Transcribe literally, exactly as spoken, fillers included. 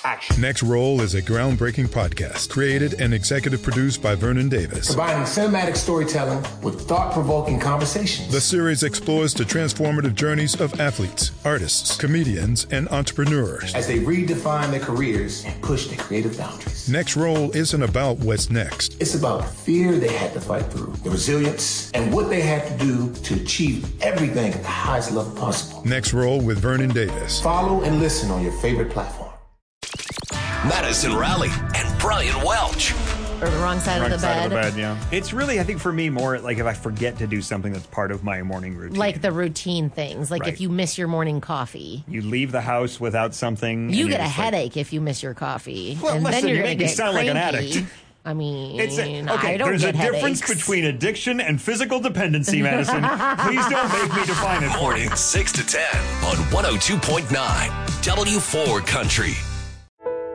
action. Next Roll is a groundbreaking podcast created and executive produced by Vernon Davis. Combining cinematic storytelling with thought-provoking conversations. The series explores the transformative journeys of athletes, artists, comedians, and entrepreneurs as they redefine their careers and push their creative boundaries. Next Roll isn't about what's next. It's about the fear they had to fight through, the resilience, and what they had to do to achieve everything at the highest level possible. Next Roll with Vernon Davis. Follow and listen on your favorite platform. Madison Raleigh and Brian Welch. Or the wrong side, wrong of, the side bed. of the bed. Yeah. It's really, I think for me, more like if I forget to do something that's part of my morning routine. Like the routine things. Like Right. if you miss your morning coffee. You leave the house without something. You and get a you're just like- headache if you miss your coffee. Well, and listen, then you're you going make to me get sound like an cranky. addict. I mean, It's a, okay, I don't there's get a difference headaches. between addiction and physical dependency, Madison. Please don't make me define it for you. Morning six to ten on one oh two point nine W four Country.